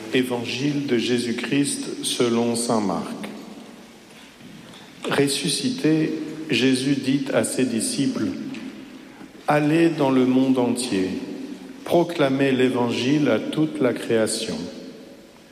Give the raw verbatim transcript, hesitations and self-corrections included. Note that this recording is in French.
Évangile de Jésus-Christ selon saint Marc. Ressuscité, Jésus dit à ses disciples : « Allez dans le monde entier, proclamez l'Évangile à toute la création.